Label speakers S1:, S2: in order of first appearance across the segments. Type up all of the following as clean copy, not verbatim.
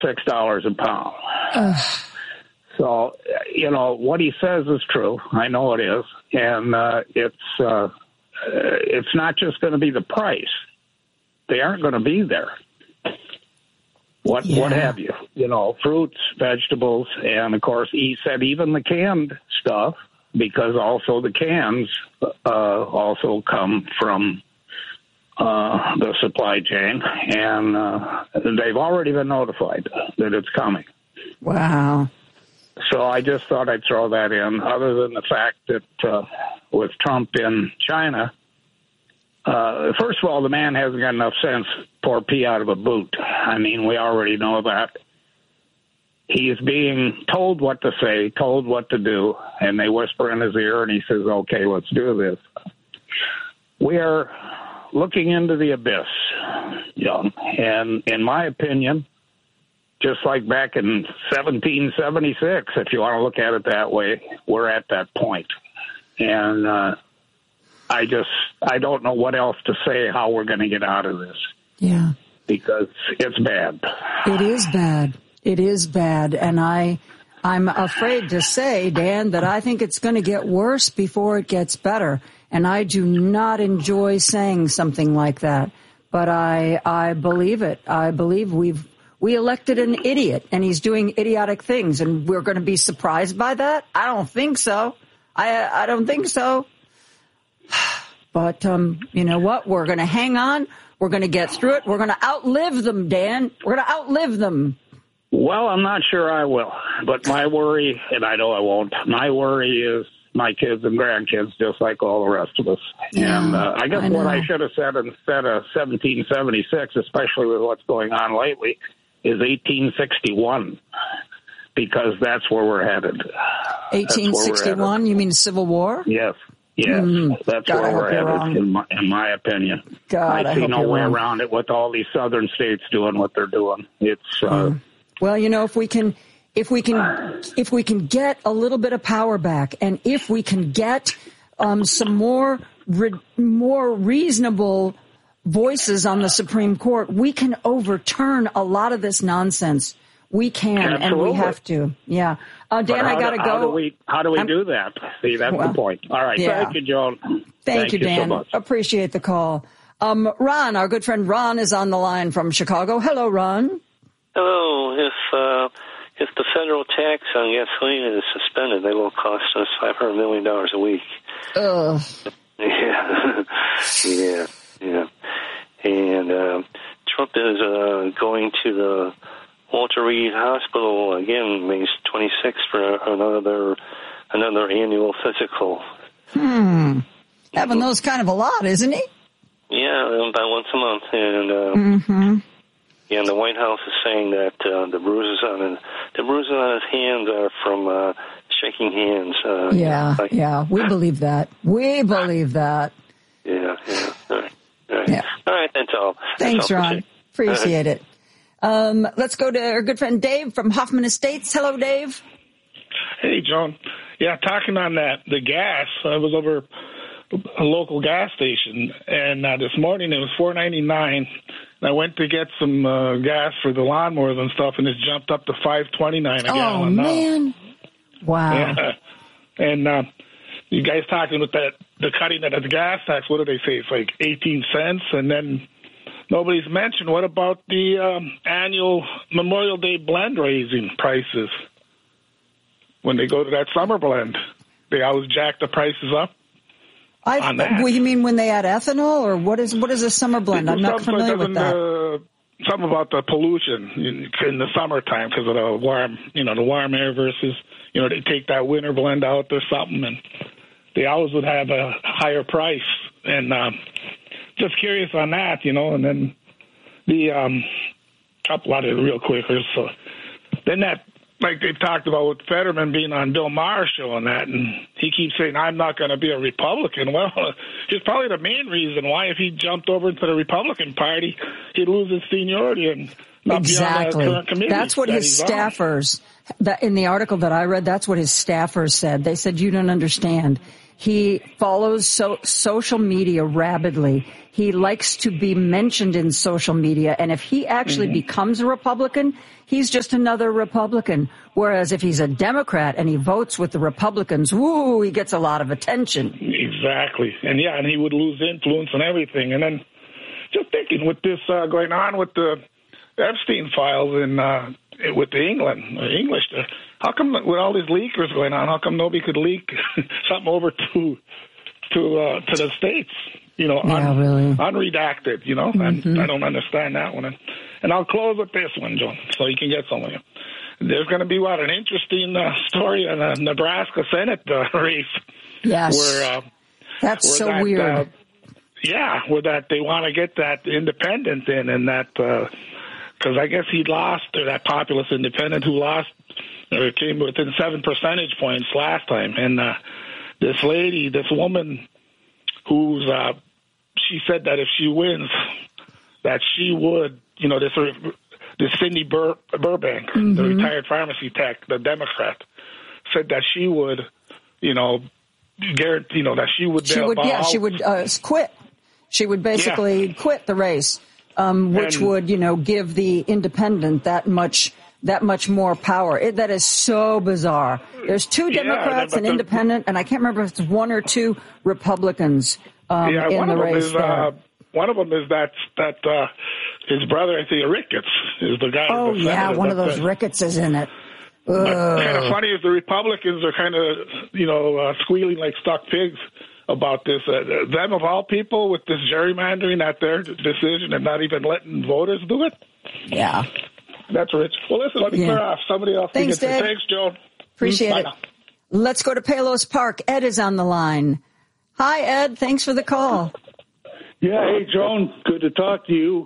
S1: $6 a pound. So, what he says is true. I know it is. And it's not just going to be the price. They aren't going to be there. What have you? Fruits, vegetables, and, of course, he said even the canned stuff, because also the cans also come from the supply chain, and they've already been notified that it's coming.
S2: Wow.
S1: So I just thought I'd throw that in, other than the fact that with Trump in China, first of all, the man hasn't got enough sense to pour pee out of a boot. I mean, we already know that. He's being told what to say, told what to do, and they whisper in his ear, and he says, okay, let's do this. We are looking into the abyss, and in my opinion, just like back in 1776, if you want to look at it that way, we're at that point. And I don't know what else to say how we're going to get out of this.
S2: Yeah.
S1: Because it's bad.
S2: It is bad. It is bad. And I'm afraid to say, Dan, that I think it's going to get worse before it gets better. And I do not enjoy saying something like that. But I believe it. I believe we elected an idiot, and he's doing idiotic things, and we're going to be surprised by that? I don't think so. I don't think so. But you know what? We're going to hang on. We're going to get through it. We're going to outlive them, Dan. We're going to outlive them.
S1: Well, I'm not sure I will. But my worry, and I know I won't, my worry is my kids and grandkids, just like all the rest of us.
S2: Yeah,
S1: and I guess what I should have said instead of 1776, especially with what's going on lately, is 1861, because that's where we're headed.
S2: 1861? You mean Civil War?
S1: Yes. Yes, that's
S2: God,
S1: where we're headed, in my opinion.
S2: God,
S1: I see no way around it with all these southern states doing what they're doing. It's
S2: well, if we can get a little bit of power back, and if we can get some more reasonable voices on the Supreme Court, we can overturn a lot of this nonsense. We can,
S1: Absolutely.
S2: And we have to. Yeah. Dan, I got to go.
S1: How do we do that? See, that's the point. All right.
S2: Yeah.
S1: Thank you, Joan.
S2: Thank you, Dan.
S1: so much.
S2: Appreciate the call. Ron, our good friend Ron, is on the line from Chicago. Hello, Ron.
S3: Hello. If the federal tax on gasoline is suspended, they will cost us $500 million a week.
S2: Ugh.
S3: Yeah. And Trump is going to the Walter Reed Hospital again, May 26th, for another annual physical.
S2: Having those kind of a lot, isn't he?
S3: Yeah, about once a month. And and the White House is saying that the bruises on his hands are from shaking hands.
S2: Yeah. We believe that.
S3: Yeah. All right.
S2: Yeah.
S3: All right, that's all.
S2: Thanks, Ron. Appreciate it. Let's go to our good friend Dave from Hoffman Estates. Hello, Dave.
S4: Hey, John. Yeah, talking on the gas, I was over a local gas station, and this morning it was $4.99, and I went to get some gas for the lawnmowers and stuff, and it jumped up to $5.29 a gallon.
S2: Oh, man. Wow.
S4: Yeah. And you guys talking with the cutting of the gas tax, what do they say? It's like 18 cents, and then nobody's mentioned, what about the annual Memorial Day blend raising prices? When they go to that summer blend, they always jack the prices up.
S2: Well, you mean when they add ethanol, or what is a summer blend? I'm not familiar with that.
S4: Something about the pollution in the summertime because of the warm air versus, they take that winter blend out or something, and they always would have a higher price. And just curious on that, and then the couple of real quickers. So then that, like they've talked about with Fetterman being on Bill Maher's show and that, and he keeps saying, I'm not going to be a Republican. Well, it's probably the main reason why if he jumped over into the Republican Party, he'd lose his seniority and not be on the current committee.
S2: That's what his staffers, in the article that I read, that's what his staffers said. They said, you don't understand. He follows social media rabidly. He likes to be mentioned in social media. And if he actually becomes a Republican, he's just another Republican. Whereas if he's a Democrat and he votes with the Republicans, woo, he gets a lot of attention.
S4: Exactly. And he would lose influence and everything. And then just thinking with this going on with the Epstein files and with the English, how come with all these leakers going on, how come nobody could leak something over to the States? Really. Unredacted, I don't understand that one. And I'll close with this one, Joan, so you can get some of you. There's going to be, an interesting story in the Nebraska Senate race.
S2: Yes.
S4: Where,
S2: that's so weird.
S4: Where that they want to get that independent in, and that, because I guess he lost, or that populist independent who lost, or came within 7 percentage points last time. And this woman who's, she said that if she wins, that she would, this Cindy Burbank, the retired pharmacy tech, the Democrat, said that she would, guarantee, that she would. She would
S2: quit. She would basically quit the race, which would, give the independent that much more power. That is so bizarre. There's 2 Democrats and independent, and I can't remember if it's 1 or 2 Republicans in the race.
S4: One of them is that his brother, I think, Ricketts, is the guy.
S2: Oh, yeah, one of those Ricketts is in it.
S4: Kind of funny is the Republicans are kind of, squealing like stuck pigs about this. Them of all people with this gerrymandering at their decision and not even letting voters do it.
S2: Yeah.
S4: That's rich. Well, listen, let me clear off. Somebody else.
S2: Thanks, Dave.
S4: Thanks, Joan.
S2: Appreciate it.
S4: Now.
S2: Let's go to Palos Park. Ed is on the line. Hi, Ed. Thanks for the call.
S5: Yeah, hey, Joan. Good to talk to you.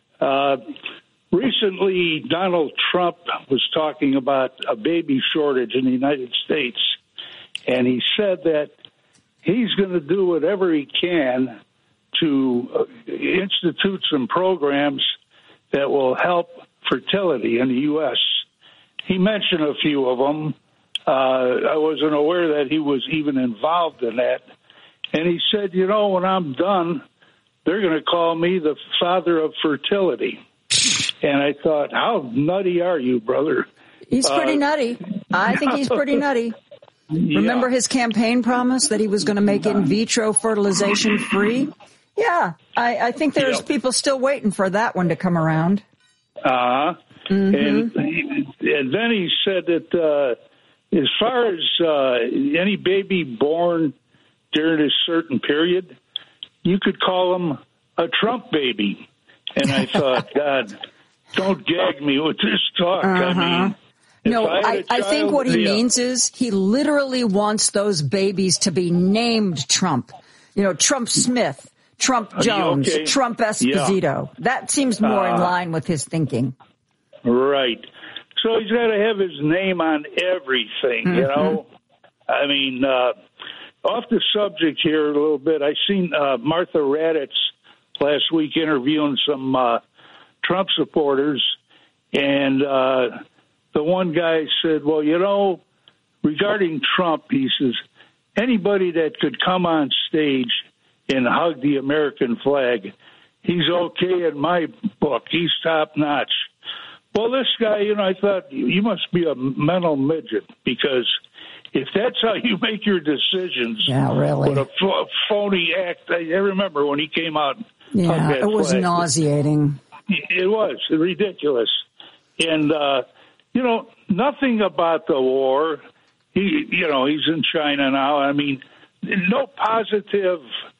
S5: Recently, Donald Trump was talking about a baby shortage in the United States, and he said that he's going to do whatever he can to institute some programs that will help fertility in the U.S. He mentioned a few of them. I wasn't aware that he was even involved in that. And he said, when I'm done, they're going to call me the father of fertility. And I thought, how nutty are you, brother?
S2: He's pretty nutty. I think he's pretty nutty. Yeah. Remember his campaign promise that he was going to make in vitro fertilization free? Yeah, I think there's people still waiting for that one to come around.
S5: And then he said that as far as any baby born during a certain period, you could call him a Trump baby. And I thought, God, don't gag me with this talk. I mean,
S2: no, I think what he means is he literally wants those babies to be named Trump. Trump Smith, Trump Jones, Trump Esposito. Yeah. That seems more in line with his thinking.
S5: Right. So he's got to have his name on everything, I mean, off the subject here a little bit, I seen Martha Raddatz last week interviewing some Trump supporters, and the one guy said, well, regarding Trump, he says, anybody that could come on stage and hug the American flag, he's okay in my book. He's top notch. Well, this guy, I thought, you must be a mental midget, because if that's how you make your decisions, with a phony act, I remember when he came out.
S2: Yeah, it was nauseating.
S5: It was ridiculous. And, nothing about the war. He's in China now. I mean, no positive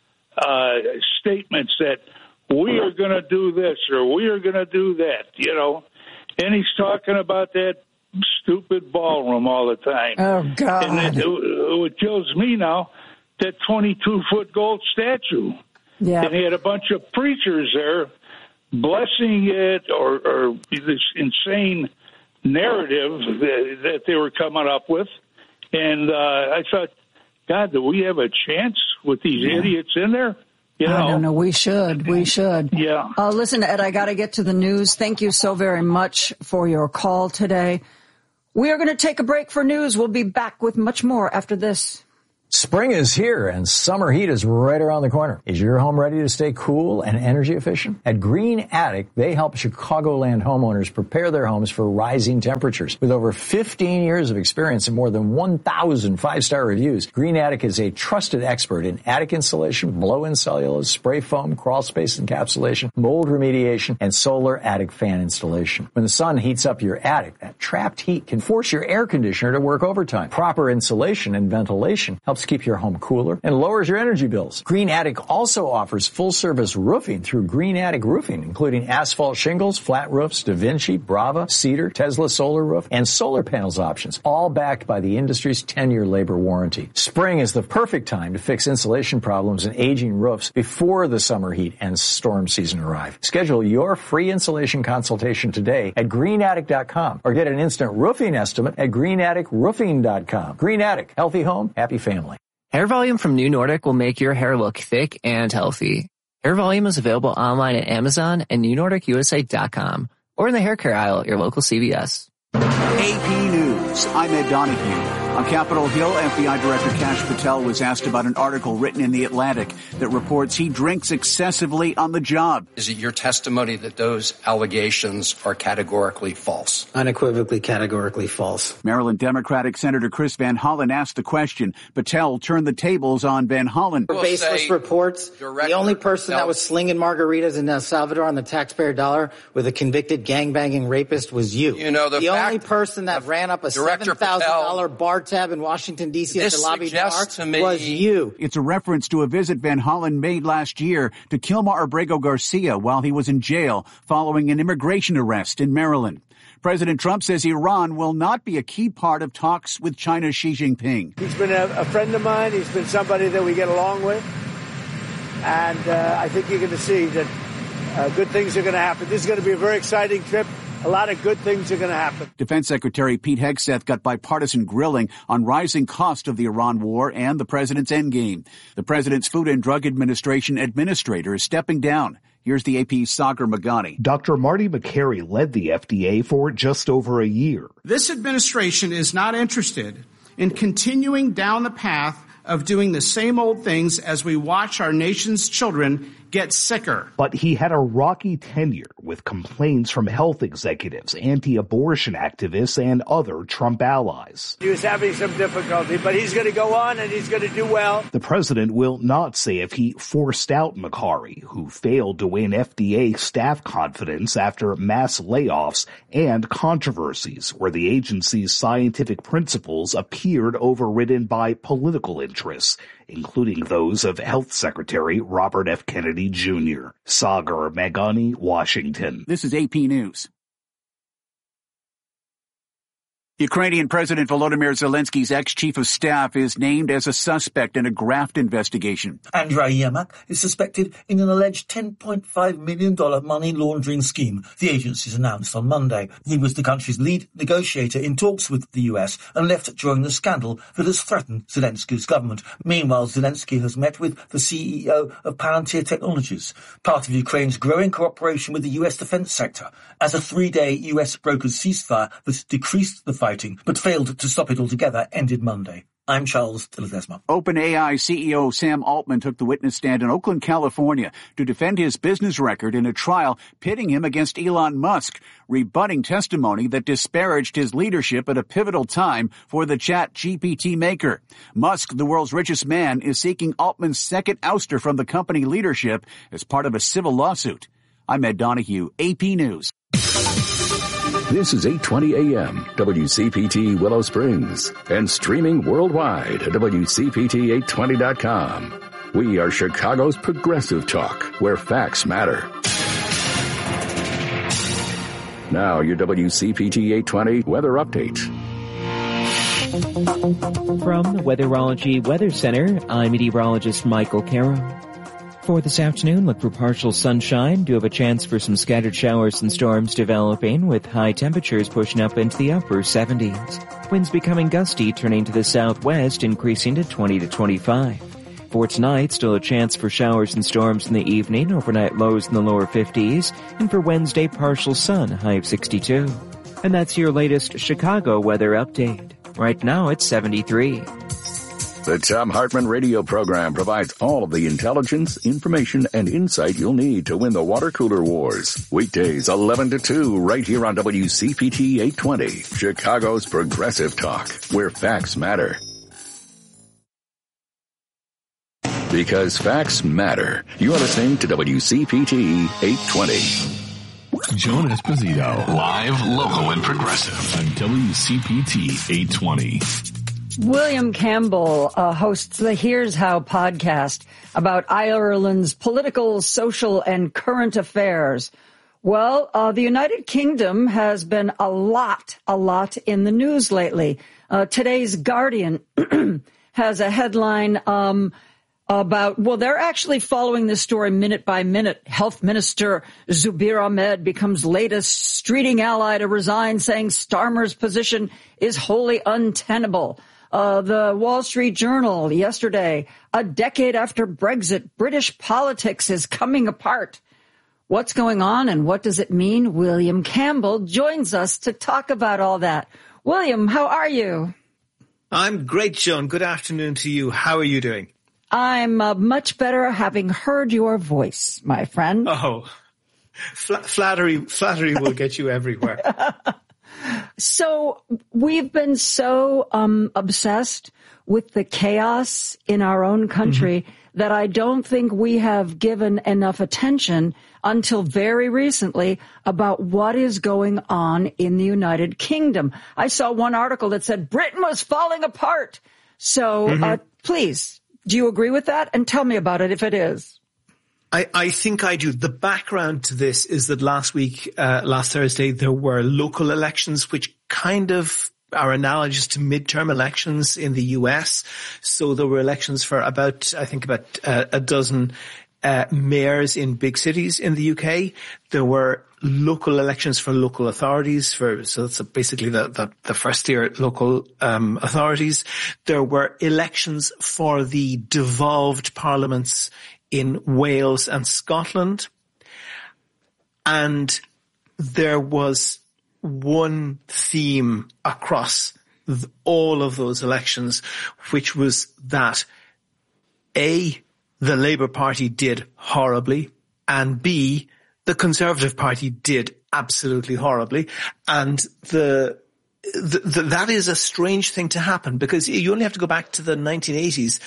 S5: statements that we are going to do this or we are going to do that, And he's talking about that stupid ballroom all the time.
S2: Oh, God.
S5: And it kills me now, that 22-foot gold statue.
S2: Yeah.
S5: And he had a bunch of preachers there blessing it or this insane narrative that they were coming up with. And I thought, God, do we have a chance with these idiots in there? I
S2: don't know. We should.
S5: Yeah.
S2: Listen, Ed, I got to get to the news. Thank you so very much for your call today. We are going to take a break for news. We'll be back with much more after this.
S6: Spring is here and summer heat is right around the corner. Is your home ready to stay cool and energy efficient? At Green Attic, they help Chicagoland homeowners prepare their homes for rising temperatures. With over 15 years of experience and more than 1,000 five-star reviews, Green Attic is a trusted expert in attic insulation, blow-in cellulose, spray foam, crawl space encapsulation, mold remediation, and solar attic fan installation. When the sun heats up your attic, that trapped heat can force your air conditioner to work overtime. Proper insulation and ventilation helps keep your home cooler and lowers your energy bills. Green Attic also offers full-service roofing through Green Attic Roofing, including asphalt shingles, flat roofs, Da Vinci, Brava, Cedar, Tesla solar roof, and solar panels options, all backed by the industry's 10-year labor warranty. Spring is the perfect time to fix insulation problems and aging roofs before the summer heat and storm season arrive. Schedule your free insulation consultation today at greenattic.com or get an instant roofing estimate at greenatticroofing.com. Green Attic, healthy home, happy family.
S7: Hair Volume from New Nordic will make your hair look thick and healthy. Hair Volume is available online at Amazon and newnordicusa.com or in the hair care aisle at your local CVS.
S8: AP News, I'm Ed Donahue. On Capitol Hill, FBI Director Kash Patel was asked about an article written in The Atlantic that reports he drinks excessively on the job.
S9: Is it your testimony that those allegations are categorically false?
S10: Unequivocally, categorically false.
S8: Maryland Democratic Senator Chris Van Hollen asked the question. Patel turned the tables on Van Hollen.
S10: Baseless reports. The only person that was slinging margaritas in El Salvador on the taxpayer dollar with a convicted gangbanging rapist was you.
S9: You know, the
S10: only person that ran up a $7,000 bar tab in Washington, D.C. at the lobby bar was you.
S8: It's a reference to a visit Van Hollen made last year to Kilmar Abrego Garcia while he was in jail following an immigration arrest in Maryland. President Trump says Iran will not be a key part of talks with China's Xi Jinping.
S11: He's been a friend of mine. He's been somebody that we get along with. And I think you're going to see that good things are going to happen. This is going to be a very exciting trip. A lot of good things are going to happen.
S8: Defense Secretary Pete Hegseth got bipartisan grilling on rising cost of the Iran war and the president's endgame. The president's Food and Drug Administration administrator is stepping down. Here's the AP's Sagar Magani.
S12: Dr. Marty Makary led the FDA for just over a year.
S13: This administration is not interested in continuing down the path of doing the same old things as we watch our nation's children get sicker.
S12: But he had a rocky tenure with complaints from health executives, anti-abortion activists, and other Trump allies.
S11: He was having some difficulty, but he's going to go on and he's going to do well.
S12: The president will not say if he forced out Makary, who failed to win FDA staff confidence after mass layoffs and controversies where the agency's scientific principles appeared overridden by political interests, including those of Health Secretary Robert F. Kennedy Jr. Sagar Magani, Washington.
S8: This is AP News. Ukrainian President Volodymyr Zelensky's ex-chief of staff is named as a suspect in a graft investigation.
S14: Andrei Yermak is suspected in an alleged $10.5 million money laundering scheme, the agencies announced on Monday. He was the country's lead negotiator in talks with the US and left during the scandal that has threatened Zelensky's government. Meanwhile, Zelensky has met with the CEO of Palantir Technologies, part of Ukraine's growing cooperation with the US defense sector, as a 3-day US brokered ceasefire that decreased the fighting but failed to stop it altogether ended Monday. I'm Charles de Ledesma.
S8: OpenAI CEO Sam Altman took the witness stand in Oakland, California to defend his business record in a trial pitting him against Elon Musk, rebutting testimony that disparaged his leadership at a pivotal time for the ChatGPT maker. Musk, the world's richest man, is seeking Altman's second ouster from the company leadership as part of a civil lawsuit. I'm Ed Donahue, AP News.
S15: This is 820 AM, WCPT Willow Springs, and streaming worldwide at WCPT820.com. We are Chicago's progressive talk, where facts matter. Now, your WCPT 820 weather update.
S16: From the Weatherology Weather Center, I'm meteorologist Michael Carroll. For this afternoon, look for partial sunshine. Do have a chance for some scattered showers and storms developing, with high temperatures pushing up into the upper 70s. Winds becoming gusty, turning to the southwest, increasing to 20 to 25. For tonight, still a chance for showers and storms in the evening, overnight lows in the lower 50s, and for Wednesday, partial sun, high of 62. And that's your latest Chicago weather update. Right now, it's 73.
S15: The Thom Hartmann radio program provides all of the intelligence, information, and insight you'll need to win the water cooler wars. Weekdays 11 to 2 right here on WCPT 820, Chicago's Progressive Talk, where facts matter. Because facts matter. You are listening to WCPT 820.
S17: Joan Esposito, live, local, and progressive on WCPT 820.
S2: William Campbell hosts the Here's How podcast about Ireland's political, social, and current affairs. Well, the United Kingdom has been a lot in the news lately. Today's Guardian has a headline about, well, they're actually following this story minute by minute. Health Minister Zubir Ahmed becomes latest streeting ally to resign, saying Starmer's position is wholly untenable. The Wall Street Journal yesterday, a decade after Brexit, British politics is coming apart. What's going on and what does it mean? William Campbell joins us to talk about all that. William, how are you?
S18: I'm great, Joan. Good afternoon to you. How are you doing?
S2: I'm much better having heard your voice, my friend.
S18: Oh, flattery will get you everywhere.
S2: So we've been so obsessed with the chaos in our own country that I don't think we have given enough attention until very recently about what is going on in the United Kingdom. I saw one article that said Britain was falling apart. So please, do you agree with that? And tell me about it if it is.
S18: I think I do. The background to this is that last Thursday, there were local elections, which kind of are analogous to midterm elections in the US. So there were elections for about a dozen mayors in big cities in the UK. There were local elections for local authorities so that's basically the first tier local authorities. There were elections for the devolved parliaments in Wales and Scotland. And there was one theme across all of those elections, which was that A, the Labour Party did horribly, and B, the Conservative Party did absolutely horribly. And that is a strange thing to happen, because you only have to go back to the 1980s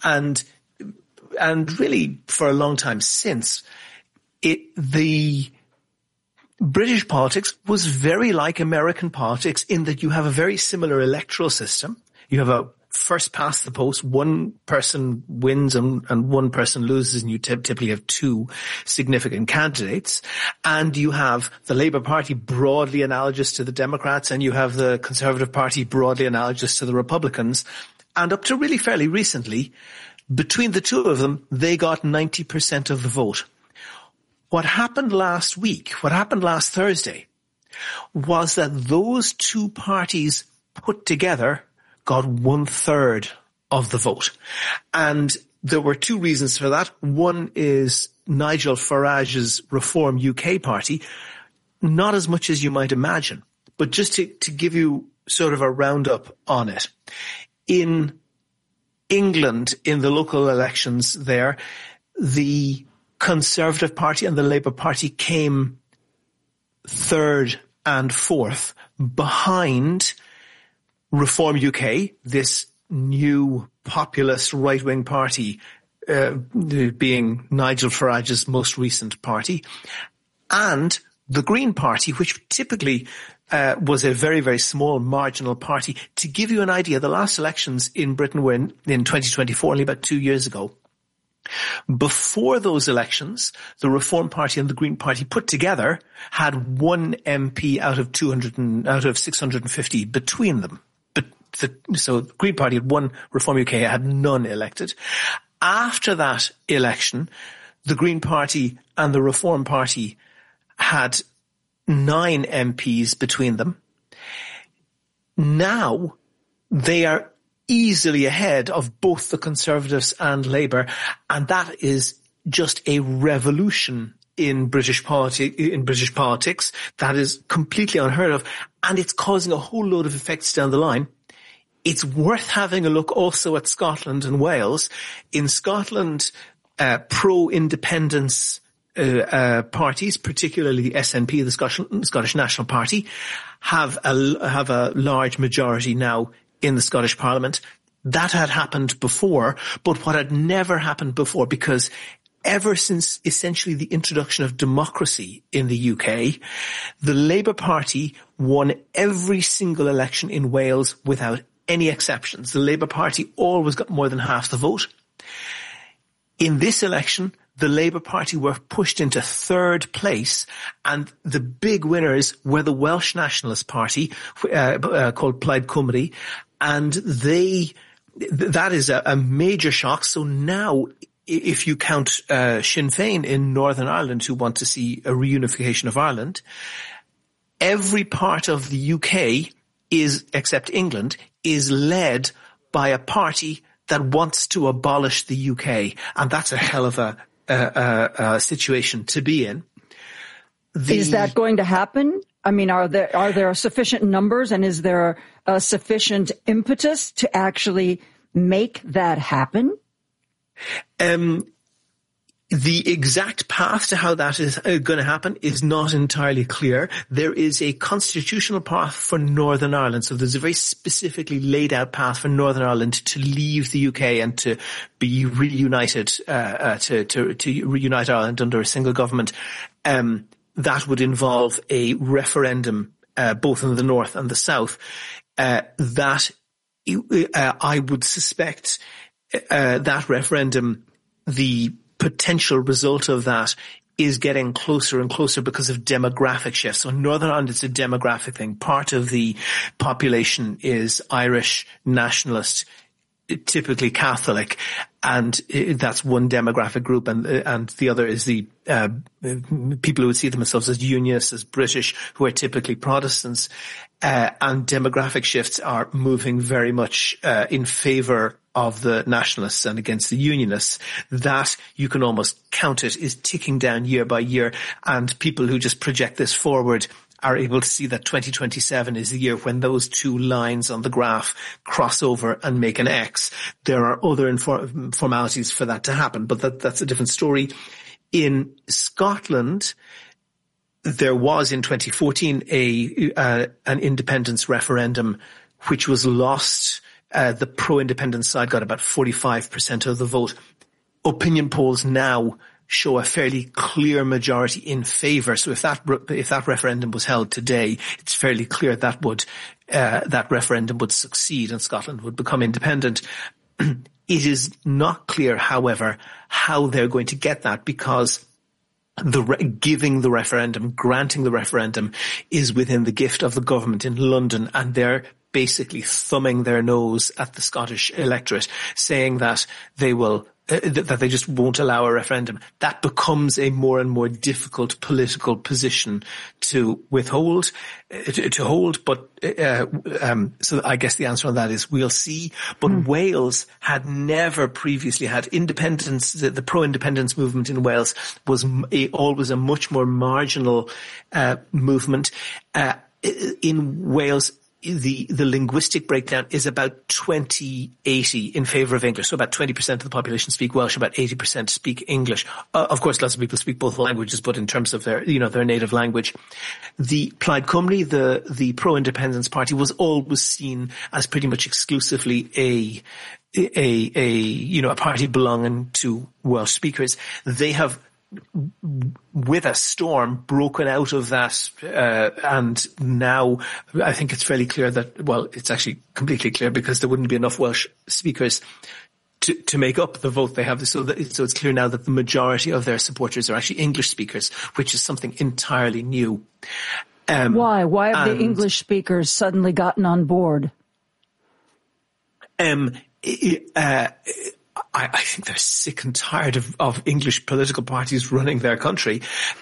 S18: and really for a long time since, the British politics was very like American politics in that you have a very similar electoral system. You have a first past the post, one person wins and one person loses, and you typically have two significant candidates. And you have the Labour Party broadly analogous to the Democrats, and you have the Conservative Party broadly analogous to the Republicans. And up to really fairly recently, between the two of them, they got 90% of the vote. What happened last Thursday, was that those two parties put together got 1/3 of the vote. And there were two reasons for that. One is Nigel Farage's Reform UK party, not as much as you might imagine, but just to give you sort of a roundup on it. In England, in the local elections there, the Conservative Party and the Labour Party came third and fourth behind Reform UK, this new populist right-wing party, being Nigel Farage's most recent party, and the Green Party, which typically was a very, very small marginal party. To give you an idea, the last elections in Britain were in 2024, only about 2 years ago. Before those elections, the Reform Party and the Green Party put together had one MP out of 650 between them. So the Green Party had one, Reform UK had none elected. After that election, the Green Party and the Reform Party had 9 MPs between them. Now they are easily ahead of both the Conservatives and Labour, and that is just a revolution in British politics. That is completely unheard of, and it's causing a whole load of effects down the line. It's worth having a look also at Scotland and Wales. In Scotland, pro-independence parties, particularly the SNP, the Scottish National Party, have a large majority now in the Scottish Parliament. That had happened before, but what had never happened before, because ever since essentially the introduction of democracy in the UK, the Labour Party won every single election in Wales without any exceptions. The Labour Party always got more than half the vote. In this election, the Labour Party were pushed into third place, and the big winners were the Welsh Nationalist Party, called Plaid Cymru, and that is a major shock. So now, if you count Sinn Féin in Northern Ireland, who want to see a reunification of Ireland, every part of the UK except England, is led by a party that wants to abolish the UK, and that's a hell of a situation to be in.
S2: Is that going to happen? I mean, are there sufficient numbers, and is there a sufficient impetus to actually make that happen?
S18: The exact path to how that is going to happen is not entirely clear. There is a constitutional path for Northern Ireland. So there's a very specifically laid out path for Northern Ireland to leave the UK and to be reunited, to reunite Ireland under a single government. That would involve a referendum, both in the north and the south. That I would suspect that referendum, the potential result of that is getting closer and closer because of demographic shifts. So in Northern Ireland, it's a demographic thing. Part of the population is Irish nationalist, typically Catholic, and that's one demographic group, and the other is the people who would see themselves as Unionists, as British, who are typically Protestants. And demographic shifts are moving very much in favour of the nationalists and against the unionists. That, you can almost count it, is ticking down year by year, and people who just project this forward are able to see that 2027 is the year when those two lines on the graph cross over and make an X. There are other formalities for that to happen, but that's a different story. In Scotland, there was in 2014 an independence referendum which was lost. The pro-independence side got about 45% of the vote. Opinion polls now show a fairly clear majority in favour. So if that referendum was held today, it's fairly clear that referendum would succeed and Scotland would become independent. It is not clear, however, how they're going to get that, because granting the referendum is within the gift of the government in London, and they're basically thumbing their nose at the Scottish electorate, saying that they will that they just won't allow a referendum. That becomes a more and more difficult political position to hold. But so I guess the answer on that is we'll see. But Wales had never previously had independence. The pro-independence movement in Wales was always a much more marginal movement. In Wales, the linguistic breakdown is about 20-80 in favour of English. So about 20% of the population speak Welsh, about 80% speak English. Of course, lots of people speak both languages, but in terms of their native language. The Plaid Cymru, the pro-independence party, was always seen as pretty much exclusively a party belonging to Welsh speakers. They have, with a storm, broken out of that, and now I think it's fairly clear that, well, it's actually completely clear, because there wouldn't be enough Welsh speakers to make up the vote they have. So it's clear now that the majority of their supporters are actually English speakers, which is something entirely new.
S2: Why have the English speakers suddenly gotten on board?
S18: I think they're sick and tired of English political parties running their country.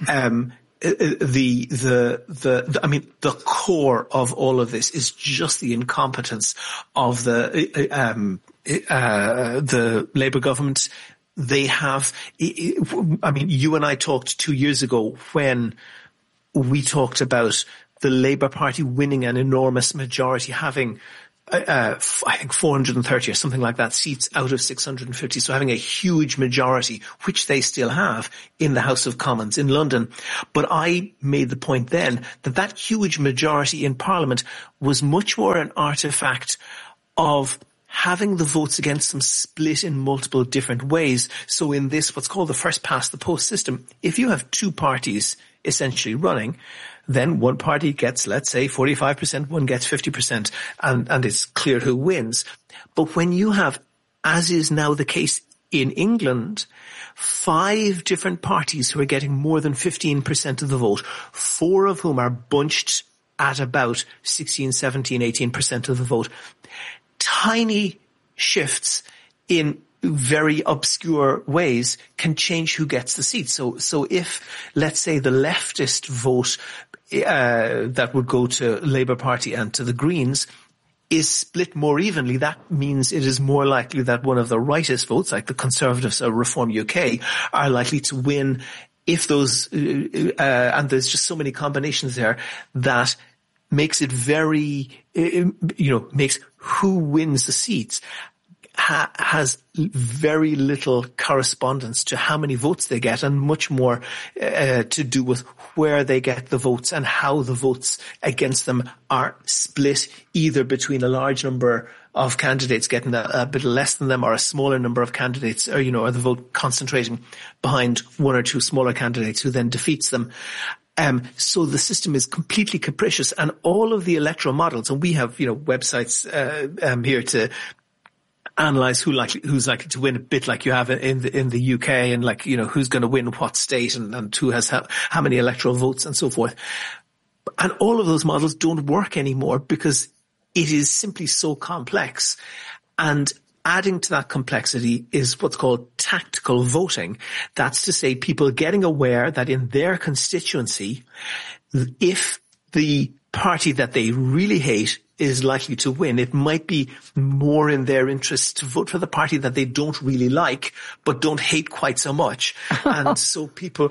S18: The core of all of this is just the incompetence of the Labour government. They have, you and I talked 2 years ago when we talked about the Labour Party winning an enormous majority, having I think 430 or something like that seats out of 650. So having a huge majority, which they still have in the House of Commons in London. But I made the point then that huge majority in Parliament was much more an artifact of having the votes against them split in multiple different ways. So in this, what's called the first past the post system, if you have two parties essentially running, then one party gets, let's say, 45%, one gets 50%, and it's clear who wins. But when you have, as is now the case in England, 5 different parties who are getting more than 15% of the vote, 4 of whom are bunched at about 16, 17, 18% of the vote, tiny shifts in very obscure ways can change who gets the seat. So if, let's say, the leftist vote that would go to Labour Party and to the Greens is split more evenly, that means it is more likely that one of the rightist votes, like the Conservatives or Reform UK, are likely to win if those, and there's just so many combinations there that makes it very, makes who wins the seats has very little correspondence to how many votes they get, and much more to do with where they get the votes and how the votes against them are split, either between a large number of candidates getting a bit less than them or a smaller number of candidates, or the vote concentrating behind one or two smaller candidates who then defeats them. So the system is completely capricious, and all of the electoral models, and we have, websites here to analyze who's likely to win, a bit like you have in the UK, and who's going to win what state and who has how many electoral votes and so forth. And all of those models don't work anymore because it is simply so complex. And adding to that complexity is what's called tactical voting. That's to say, people getting aware that in their constituency, if the party that they really hate is likely to win, it might be more in their interest to vote for the party that they don't really like, but don't hate quite so much. And so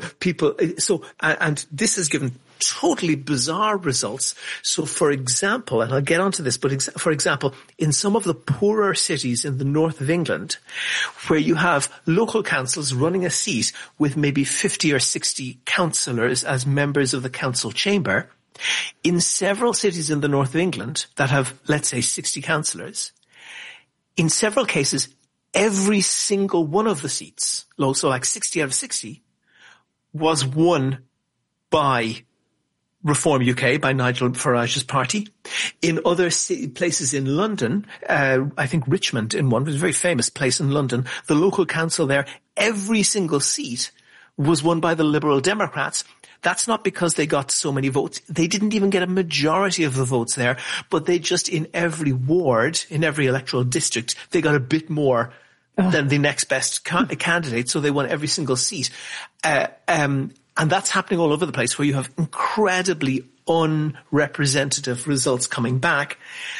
S18: and this has given totally bizarre results. So for example, and I'll get onto this, but for example, in some of the poorer cities in the north of England, where you have local councils running a seat with maybe 50 or 60 councillors as members of the council chamber, in several cities in the north of England that have, let's say, 60 councillors, in several cases, every single one of the seats, so like 60 out of 60, was won by Reform UK, by Nigel Farage's party. In other places in London, I think Richmond in one was a very famous place in London, the local council there, every single seat was won by the Liberal Democrats. That's not because they got so many votes. They didn't even get a majority of the votes there, but they just, in every ward, in every electoral district, they got a bit more than the next best candidate, so they won every single seat. And that's happening all over the place, where you have incredibly unrepresentative results coming back.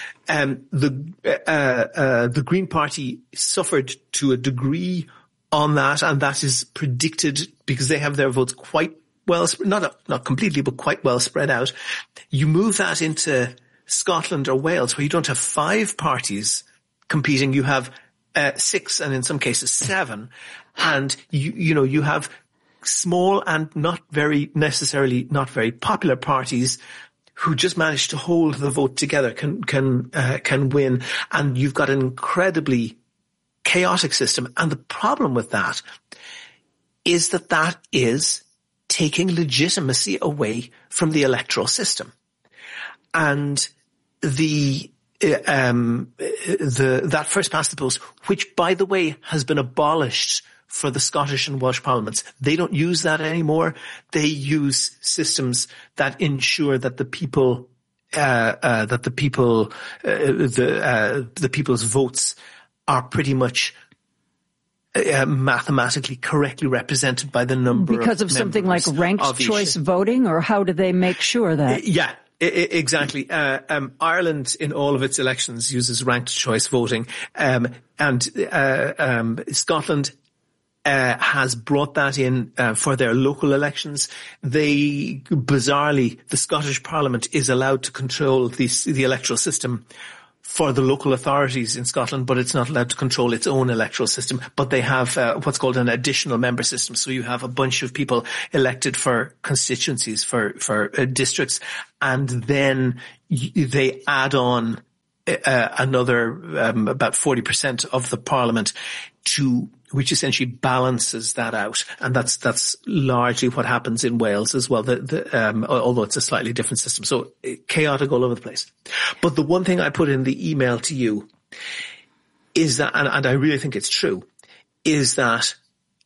S18: The Green Party suffered to a degree on that, and that is predicted because they have their votes quite well, not completely, but quite well spread out. You move that into Scotland or Wales, where you don't have 5 parties competing, you have 6, and in some cases 7, and you have small and not very popular parties who just manage to hold the vote together can win, and you've got an incredibly chaotic system. And the problem with that is that is taking legitimacy away from the electoral system. And that first past the post, which by the way has been abolished for the Scottish and Welsh parliaments, they don't use that anymore. They use systems that ensure that the people's votes are pretty much mathematically correctly represented by the number
S2: because of something like ranked choice voting, or how do they make sure that?
S18: Yeah, exactly. Ireland in all of its elections uses ranked choice voting, and Scotland has brought that in for their local elections. Bizarrely, the Scottish Parliament is allowed to control the electoral system for the local authorities in Scotland, but it's not allowed to control its own electoral system. But they have what's called an additional member system. So you have a bunch of people elected for constituencies, for districts, and then they add on another about 40% of the parliament which essentially balances that out. And that's largely what happens in Wales as well, although it's a slightly different system. So chaotic all over the place. But the one thing I put in the email to you is that, and I really think it's true, is that,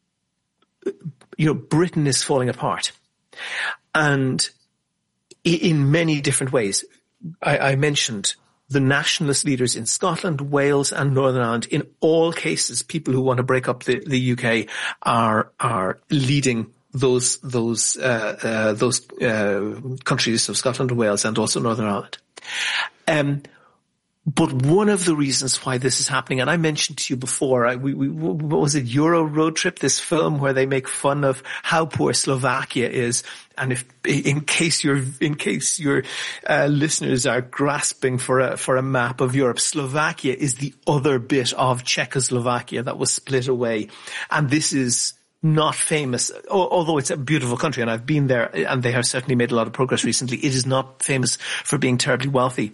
S18: Britain is falling apart. And in many different ways. I mentioned the nationalist leaders in Scotland, Wales and Northern Ireland. In all cases, people who want to break up the UK are leading those countries of Scotland and Wales and also Northern Ireland. But one of the reasons why this is happening, and I mentioned to you before, what was it, Euro Road Trip, this film where they make fun of how poor Slovakia is. And in case your listeners are grasping for a map of Europe, Slovakia is the other bit of Czechoslovakia that was split away. And this is not famous, although it's a beautiful country and I've been there and they have certainly made a lot of progress recently. It is not famous for being terribly wealthy.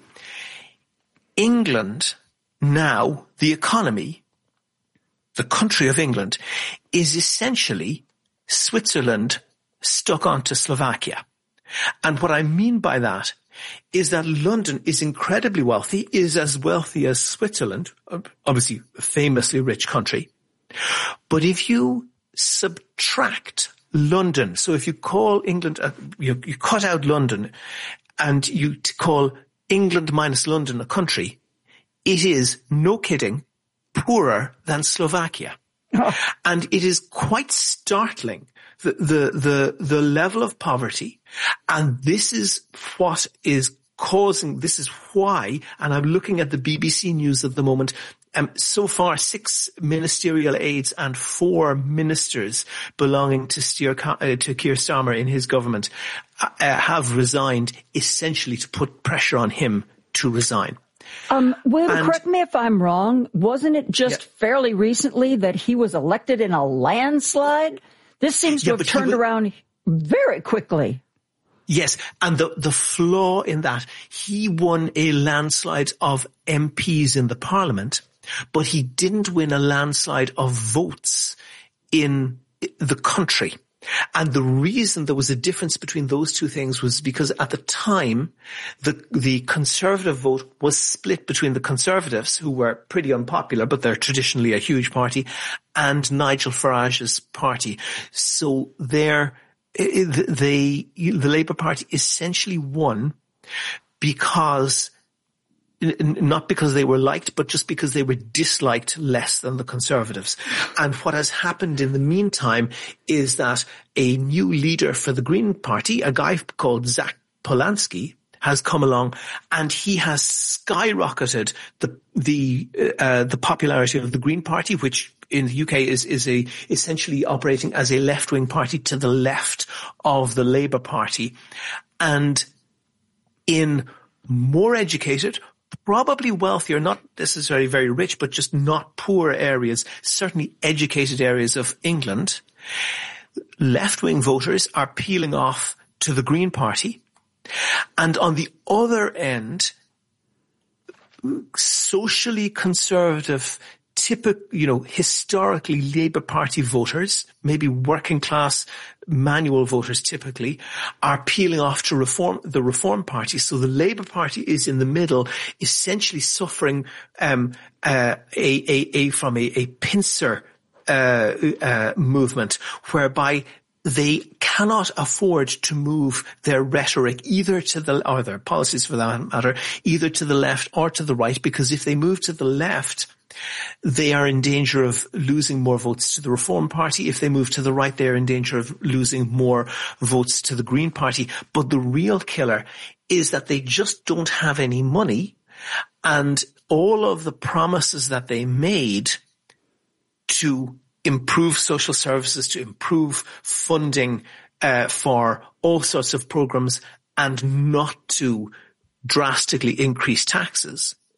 S18: England now, the economy, the country of England, is essentially Switzerland stuck onto Slovakia. And what I mean by that is that London is incredibly wealthy, is as wealthy as Switzerland, obviously a famously rich country. But if you subtract London, so if you call England, you cut out London and you call England minus London a country, it is, no kidding, poorer than Slovakia. Oh. And it is quite startling, the level of poverty. And this is what is causing, this is why, and I'm looking at the BBC News at the moment, so far 6 ministerial aides and 4 ministers belonging to Keir Starmer in his government have resigned, essentially to put pressure on him to resign.
S2: William, correct me if I'm wrong. Wasn't it just fairly recently that he was elected in a landslide? This seems to have turned around very quickly.
S18: Yes, and the flaw in that, he won a landslide of MPs in the parliament, but he didn't win a landslide of votes in the country. And the reason there was a difference between those two things was because at the time, the Conservative vote was split between the Conservatives, who were pretty unpopular, but they're traditionally a huge party, and Nigel Farage's party. So the Labour Party essentially won because, not because they were liked, but just because they were disliked less than the Conservatives. And what has happened in the meantime is that a new leader for the Green Party, a guy called Zach Polanski, has come along, and he has skyrocketed the popularity of the Green Party, which in the UK is essentially operating as a left-wing party to the left of the Labour Party. And in more educated, probably wealthier, not necessarily very rich, but just not poor areas, certainly educated areas of England, left-wing voters are peeling off to the Green Party. And on the other end, socially conservative, historically Labour Party voters, maybe working class manual voters typically, are peeling off to the Reform Party. So the Labour Party is in the middle, essentially suffering from a pincer movement, whereby they cannot afford to move their rhetoric or their policies for that matter, either to the left or to the right, because if they move to the left, they are in danger of losing more votes to the Reform Party. If they move to the right, they are in danger of losing more votes to the Green Party. But the real killer is that they just don't have any money, and all of the promises that they made to improve social services, to improve funding for all sorts of programs, and not to drastically increase taxes,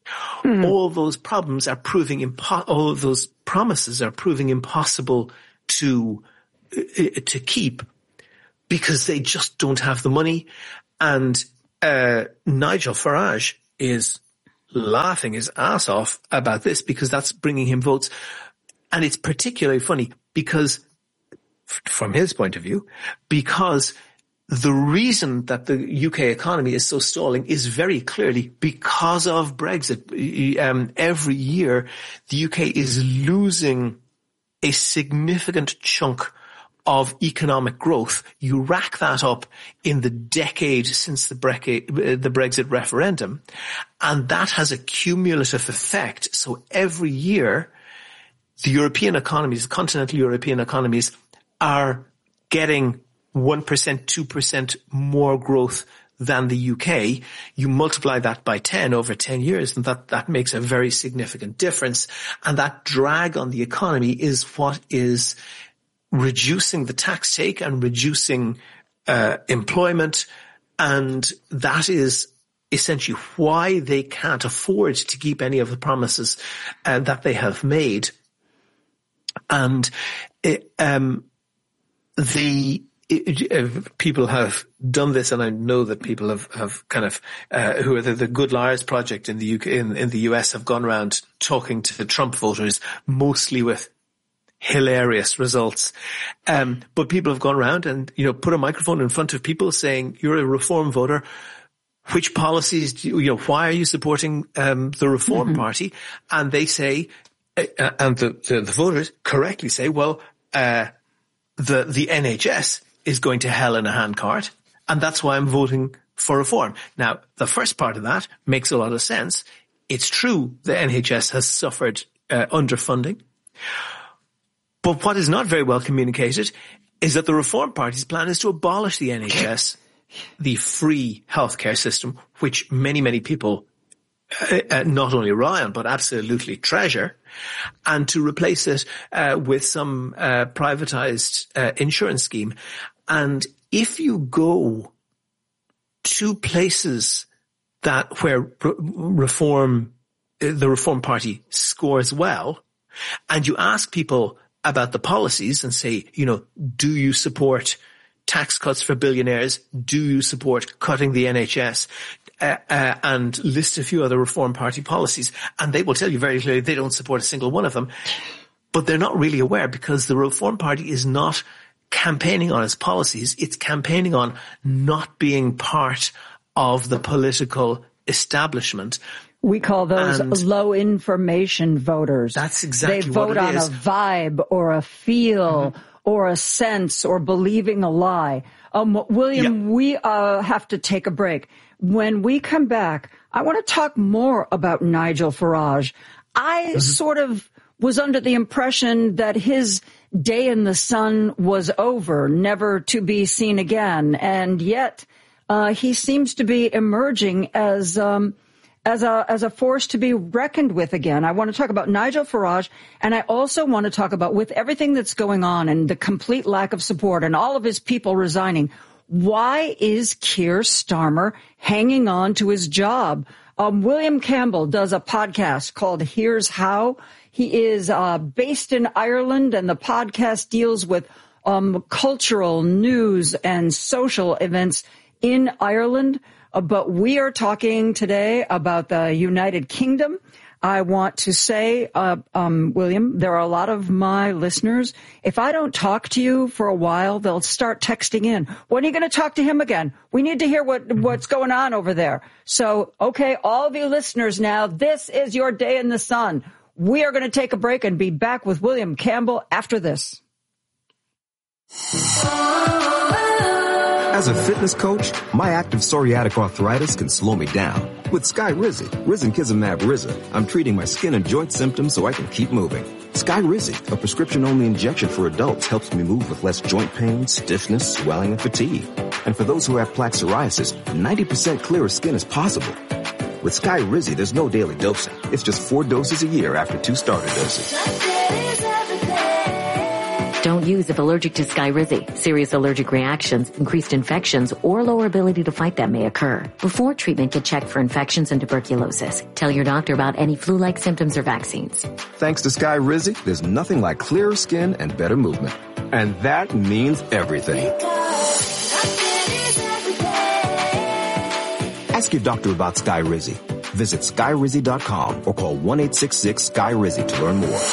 S18: All those problems are proving all of those promises are proving impossible to keep because they just don't have the money. And Nigel Farage is laughing his ass off about this because that's bringing him votes. And it's particularly funny because, from his point of view, because the reason that the UK economy is so stalling is very clearly because of Brexit. Every year, the UK is losing a significant chunk of economic growth. You rack that up in the decade since the Brexit referendum, and that has a cumulative effect. So every year, the European economies, the continental European economies, are getting 1%, 2% more growth than the UK. You multiply that by 10 over 10 years, and that makes a very significant difference. And that drag on the economy is what is reducing the tax take and reducing employment, and that is essentially why they can't afford to keep any of the promises that they have made. And people have done this, and I know that people have kind of who are the Good Liars Project in the UK in the US have gone around talking to the Trump voters, mostly with hilarious results. But people have gone around and, put a microphone in front of people saying, you're a Reform voter. Which policies why are you supporting the Reform Party? And they say, and the voters correctly say, well, the NHS is going to hell in a handcart, and that's why I'm voting for reform. Now, the first part of that makes a lot of sense. It's true the NHS has suffered underfunding. But what is not very well communicated is that the Reform Party's plan is to abolish the NHS, the free healthcare system, which many, many people not only rely on, but absolutely treasure, and to replace it with some privatized insurance scheme. And if you go to places where the Reform Party scores well, and you ask people about the policies and say, do you support tax cuts for billionaires? Do you support cutting the NHS? And list a few other Reform Party policies, and they will tell you very clearly they don't support a single one of them. But they're not really aware, because the Reform Party is not campaigning on its policies. It's campaigning on not being part of the political establishment.
S2: We call those low information voters.
S18: That's exactly what it is.
S2: They vote on a vibe or a feel or a sense or believing a lie. William, we have to take a break. When we come back, I want to talk more about Nigel Farage. I sort of was under the impression that his day in the sun was over, never to be seen again. And yet, he seems to be emerging as a force to be reckoned with again. I want to talk about Nigel Farage, and I also want to talk about, with everything that's going on and the complete lack of support and all of his people resigning, why is Keir Starmer hanging on to his job? William Campbell does a podcast called Here's How. He is based in Ireland, and the podcast deals with cultural news and social events in Ireland. But we are talking today about the United Kingdom. I want to say, William, there are a lot of my listeners. If I don't talk to you for a while, they'll start texting in. When are you going to talk to him again? We need to hear what's going on over there. So, okay, all of you listeners now, this is your day in the sun. We are going to take a break and be back with William Campbell after this.
S19: As a fitness coach, my active psoriatic arthritis can slow me down. With Skyrizi, Risankizumab Riza, I'm treating my skin and joint symptoms so I can keep moving. Skyrizi, a prescription-only injection for adults, helps me move with less joint pain, stiffness, swelling, and fatigue. And for those who have plaque psoriasis, 90% clearer skin is possible. With Skyrizi, there's no daily dosing. It's just 4 doses a year after 2 starter doses.
S20: Don't use if allergic to Skyrizi. Serious allergic reactions, increased infections, or lower ability to fight them may occur. Before treatment, get checked for infections and tuberculosis. Tell your doctor about any flu-like symptoms or vaccines.
S19: Thanks to Skyrizi, there's nothing like clearer skin and better movement. And that means everything. Ask your doctor about Skyrizi. Visit Skyrizi.com or call 1-866-SKY-RIZZI to learn more.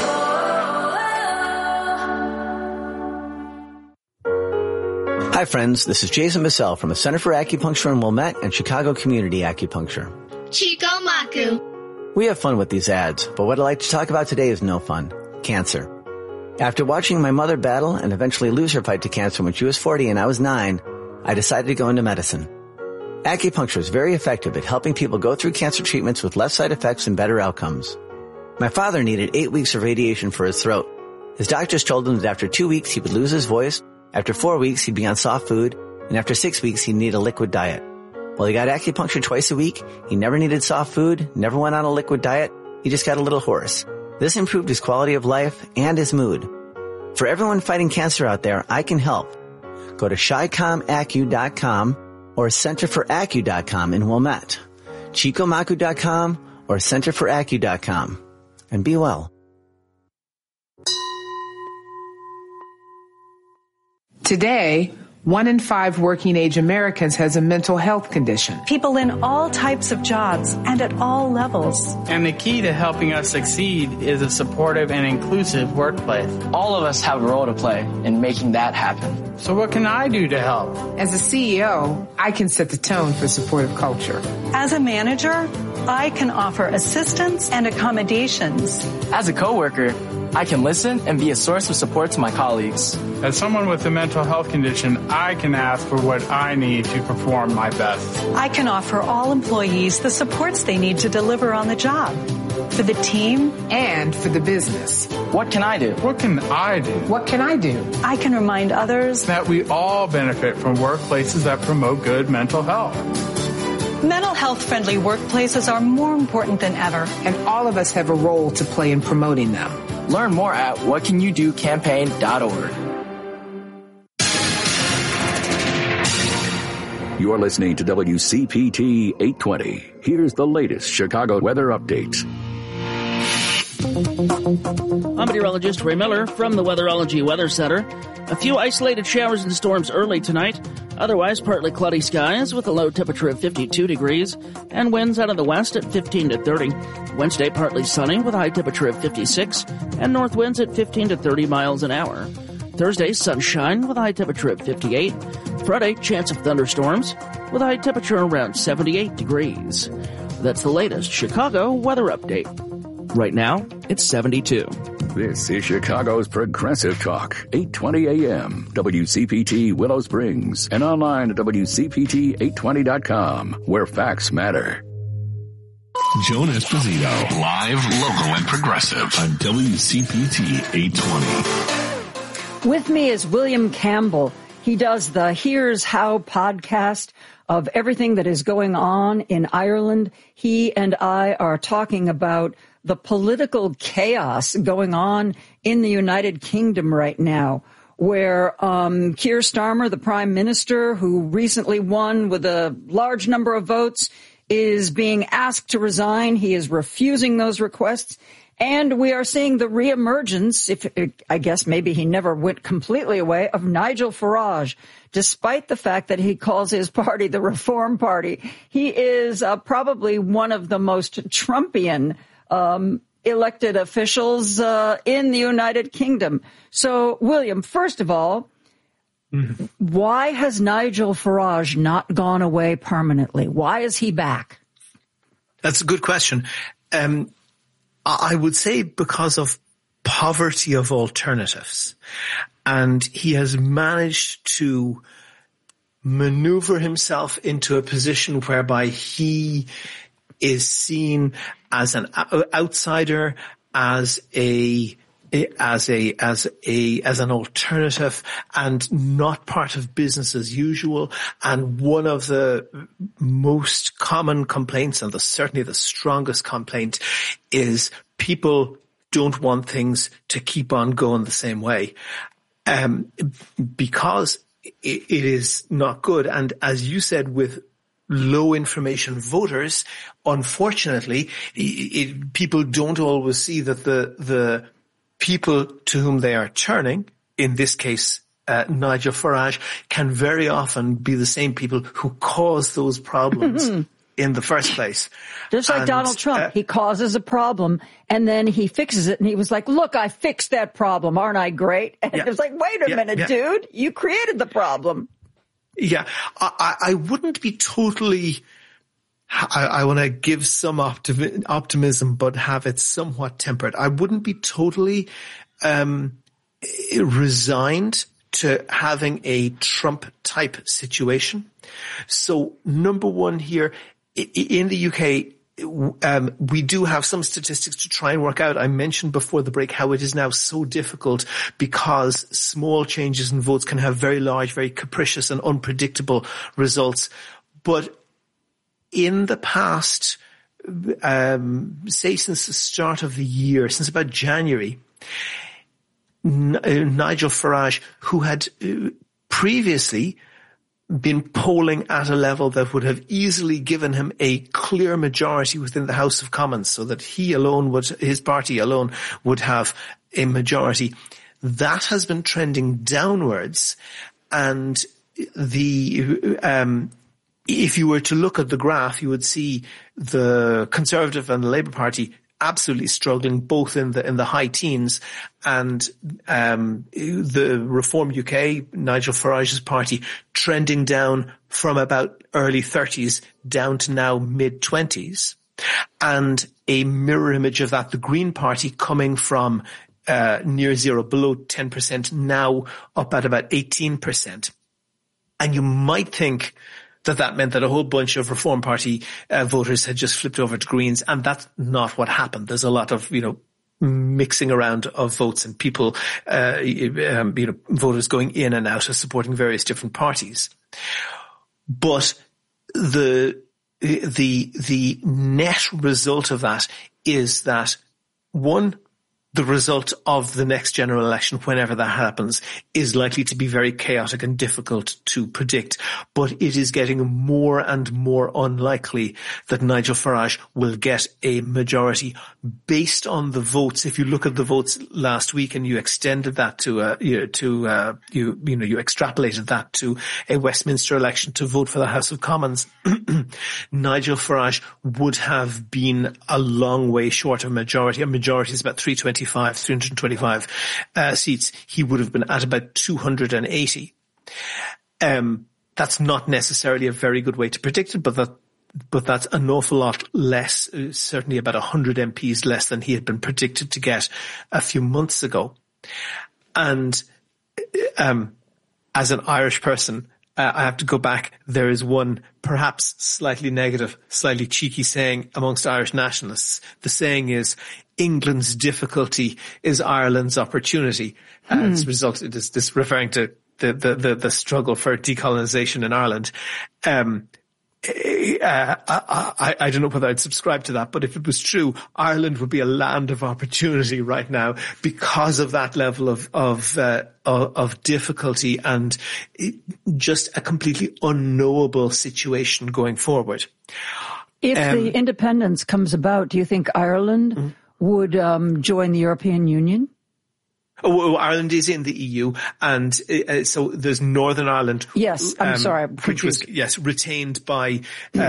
S21: Hi friends, this is Jason Bissell from the Center for Acupuncture in Wilmette and Chicago Community Acupuncture.
S22: Chico Maku.
S21: We have fun with these ads, but what I'd like to talk about today is no fun. Cancer. After watching my mother battle and eventually lose her fight to cancer when she was 40 and I was 9, I decided to go into medicine. Acupuncture is very effective at helping people go through cancer treatments with less side effects and better outcomes. My father needed 8 weeks of radiation for his throat. His doctors told him that after 2 weeks he would lose his voice, after 4 weeks he'd be on soft food, and after 6 weeks he'd need a liquid diet. Well, he got acupuncture twice a week, he never needed soft food, never went on a liquid diet, he just got a little hoarse. This improved his quality of life and his mood. For everyone fighting cancer out there, I can help. Go to ChiComAcu.com or CenterForAcu.com in Wilmette, ChicoMaku.com or CenterForAcu.com, and be well.
S23: Today, 1 in 5 working-age Americans has a mental health condition.
S24: People in all types of jobs and at all levels.
S25: And the key to helping us succeed is a supportive and inclusive workplace.
S26: All of us have a role to play in making that happen.
S25: So what can I do to help?
S23: As a CEO, I can set the tone for supportive culture.
S24: As a manager, I can offer assistance and accommodations.
S26: As a coworker, I can listen and be a source of support to my colleagues.
S25: As someone with a mental health condition, I can ask for what I need to perform my best.
S24: I can offer all employees the supports they need to deliver on the job. For the team
S23: and for the business.
S26: What can I do?
S25: What can I do?
S23: What can I do?
S24: I can remind others
S25: that we all benefit from workplaces that promote good mental health.
S24: Mental health-friendly workplaces are more important than ever.
S23: And all of us have a role to play in promoting them.
S26: Learn more at whatcanyoudocampaign.org.
S15: You're listening to WCPT 820. Here's the latest Chicago weather update.
S27: I'm meteorologist Ray Miller from the Weatherology Weather Center. A few isolated showers and storms early tonight. Otherwise, partly cloudy skies with a low temperature of 52 degrees and winds out of the west at 15 to 30. Wednesday, partly sunny with a high temperature of 56 and north winds at 15 to 30 miles an hour. Thursday, sunshine with a high temperature of 58. Friday, chance of thunderstorms with a high temperature around 78 degrees. That's the latest Chicago weather update. Right now, it's 72.
S15: This is Chicago's Progressive Talk, 820 AM, WCPT Willow Springs, and online at WCPT820.com, where facts matter.
S17: Joan Esposito, live, local, and progressive on WCPT 820.
S2: With me is William Campbell. He does the Here's How podcast of everything that is going on in Ireland. He and I are talking about the political chaos going on in the United Kingdom right now, where Keir Starmer, the Prime Minister, who recently won with a large number of votes, is being asked to resign. He is refusing those requests. And we are seeing the reemergence, I guess maybe he never went completely away, of Nigel Farage, despite the fact that he calls his party the Reform Party. He is probably one of the most Trumpian elected officials in the United Kingdom. So, William, first of all, why has Nigel Farage not gone away permanently? Why is he back?
S18: That's a good question. I would say because of poverty of alternatives. And he has managed to maneuver himself into a position whereby he is seen as an outsider, as an alternative, and not part of business as usual. And one of the most common complaints, and certainly the strongest complaint, is people don't want things to keep on going the same way. because it is not good. And as you said, with low information voters, unfortunately, people don't always see that the people to whom they are turning, in this case, Nigel Farage, can very often be the same people who cause those problems in the first place.
S2: Just like Donald Trump, he causes a problem and then he fixes it, and he was like, look, I fixed that problem. Aren't I great? And it was like, wait a minute, dude, you created the problem.
S18: Yeah, I wouldn't be totally, I want to give some optimism, but have it somewhat tempered. I wouldn't be totally resigned to having a Trump-type situation. So, number one here, in the UK, we do have some statistics to try and work out. I mentioned before the break how it is now so difficult because small changes in votes can have very large, very capricious and unpredictable results. But in the past, say since the start of the year, since about January, Nigel Farage, who had previously been polling at a level that would have easily given him a clear majority within the House of Commons, so that his party alone would have a majority, that has been trending downwards. And if you were to look at the graph, you would see the Conservative and the Labour Party absolutely struggling, both in the high teens, and the Reform UK, Nigel Farage's party, trending down from about early 30s down to now mid-20s. And a mirror image of that, the Green Party coming from near zero, below 10%, now up at about 18%. And you might think that meant that a whole bunch of Reform Party voters had just flipped over to Greens, and that's not what happened. There's a lot of, mixing around of votes and people, voters going in and out of supporting various different parties. But the net result of that is that, one, the result of the next general election, whenever that happens, is likely to be very chaotic and difficult to predict. But it is getting more and more unlikely that Nigel Farage will get a majority based on the votes. If you look at the votes last week and you extended that you extrapolated that to a Westminster election to vote for the House of Commons, Nigel Farage would have been a long way short of a majority. A majority is about 325 seats. He would have been at about 280. That's not necessarily a very good way to predict it, but that's an awful lot less, certainly about 100 MPs less than he had been predicted to get a few months ago. And as an Irish person, I have to go back. There is one perhaps slightly negative, slightly cheeky saying amongst Irish nationalists. The saying is, England's difficulty is Ireland's opportunity. As a result, it is this referring to the struggle for decolonization in Ireland. I don't know whether I'd subscribe to that, but if it was true, Ireland would be a land of opportunity right now because of that level of difficulty and just a completely unknowable situation going forward.
S2: If the independence comes about, do you think Ireland would join the European Union?
S18: Oh, Ireland is in the EU, and so there's Northern Ireland.
S2: Yes, I'm sorry, I'm
S18: which was retained by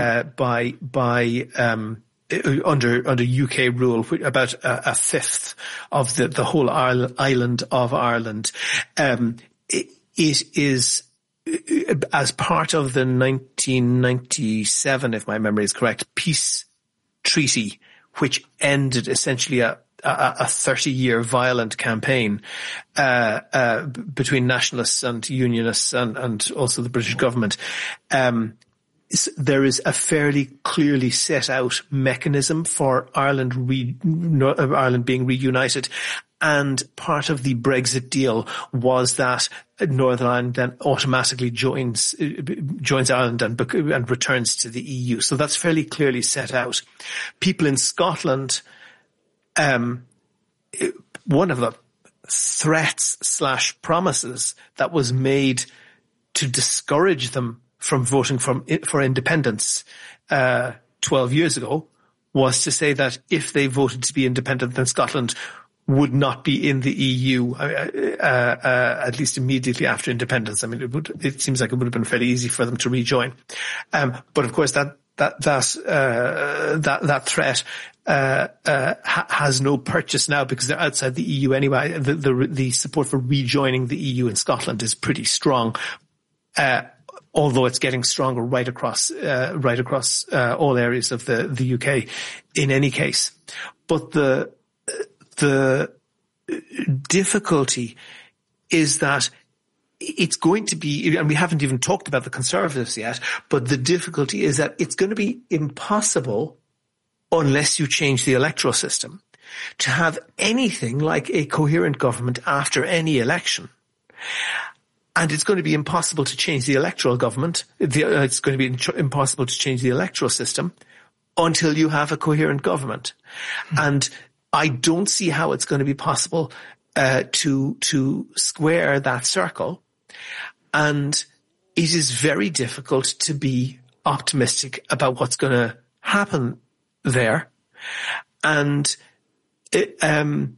S18: under UK rule, about a fifth of the whole island of Ireland. It is as part of the 1997, if my memory is correct, peace treaty, which ended essentially a 30-year violent campaign between nationalists and unionists and also the British government. There is a fairly clearly set out mechanism for Ireland being reunited. And part of the Brexit deal was that Northern Ireland then automatically joins Ireland and returns to the EU. So that's fairly clearly set out. People in Scotland, one of the threats / promises that was made to discourage them from voting for independence 12 years ago was to say that if they voted to be independent, then Scotland would not be in the EU, at least immediately after independence. I mean, it seems like it would have been fairly easy for them to rejoin. But of course that threat, has no purchase now because they're outside the EU anyway. The support for rejoining the EU in Scotland is pretty strong. Although it's getting stronger right across all areas of the UK in any case. But the difficulty is that it's going to be, and we haven't even talked about the Conservatives yet, but the difficulty is that it's going to be impossible unless you change the electoral system to have anything like a coherent government after any election. And it's going to be impossible to change the electoral government. It's going to be impossible to change the electoral system until you have a coherent government. And I don't see how it's going to be possible to square that circle. And it is very difficult to be optimistic about what's going to happen there. And the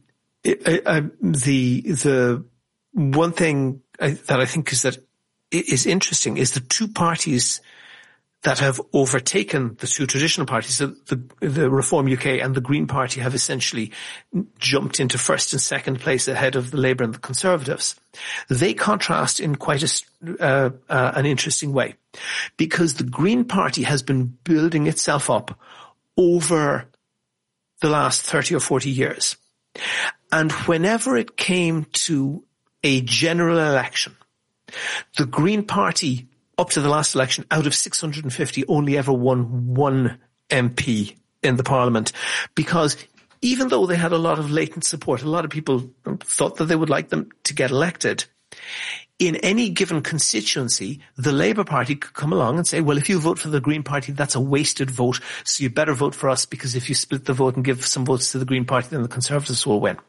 S18: one thing that I think is interesting is the two parties that have overtaken the two traditional parties, the Reform UK and the Green Party, have essentially jumped into first and second place ahead of the Labour and the Conservatives. They contrast in quite an interesting way, because the Green Party has been building itself up over the last 30 or 40 years. And whenever it came to a general election, the Green Party, up to the last election, out of 650, only ever won one MP in the Parliament, because even though they had a lot of latent support, a lot of people thought that they would like them to get elected. In any given constituency, the Labour Party could come along and say, well, if you vote for the Green Party, that's a wasted vote, so you better vote for us, because if you split the vote and give some votes to the Green Party, then the Conservatives will win.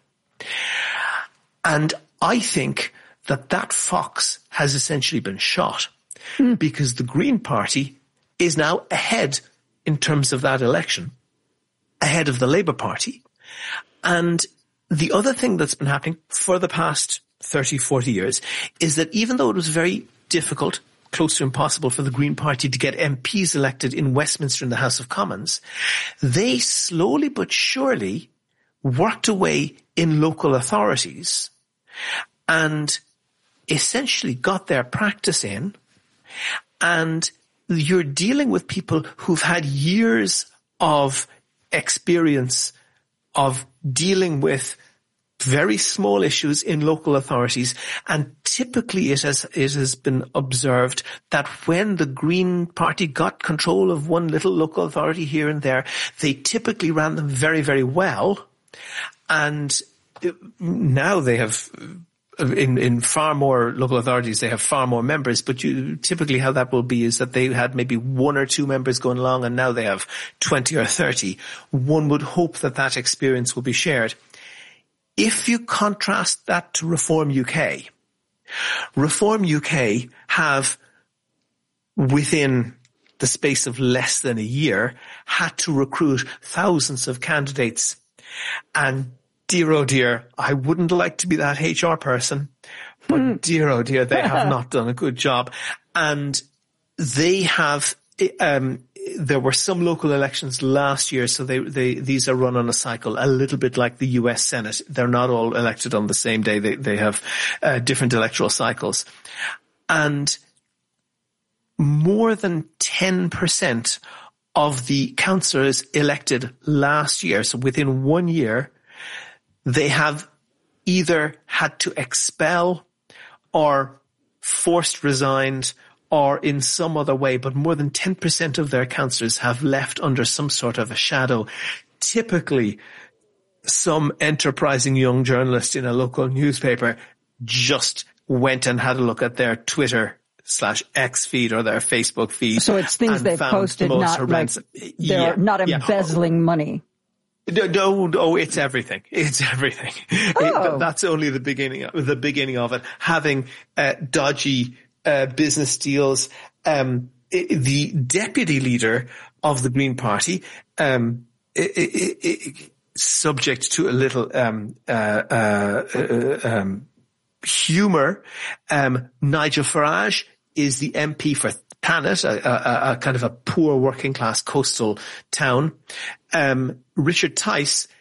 S18: And I think that fox has essentially been shot, because the Green Party is now ahead in terms of that election, ahead of the Labour Party. And the other thing that's been happening for the past 30, 40 years is that even though it was very difficult, close to impossible, for the Green Party to get MPs elected in Westminster in the House of Commons, they slowly but surely worked away in local authorities and essentially got their practice in. And you're dealing with people who've had years of experience of dealing with very small issues in local authorities. And typically it has been observed that when the Green Party got control of one little local authority here and there, they typically ran them very, very well. And now they have, in far more local authorities, they have far more members, but typically how that will be is that they had maybe one or two members going along, and now they have 20 or 30. One would hope that experience will be shared. If you contrast that to Reform UK have, within the space of less than a year, had to recruit thousands of candidates. And dear, oh dear, I wouldn't like to be that HR person, but dear, oh dear, they have not done a good job. And they have, there were some local elections last year, so these are run on a cycle, a little bit like the US Senate. They're not all elected on the same day. They have different electoral cycles. And more than 10% of the councillors elected last year, so within 1 year, they have either had to expel or forced resigned or in some other way, but more than 10% of their councillors have left under some sort of a shadow. Typically, some enterprising young journalist in a local newspaper just went and had a look at their Twitter/X feed or their Facebook feed.
S2: So it's things they've posted, not like they're not embezzling money.
S18: No, it's everything. It's everything. That's only the beginning of it. Having dodgy business deals. The deputy leader of the Green Party, subject to a little humor, Nigel Farage is the MP for Thanet, a kind of a poor working class coastal town. Richard Tice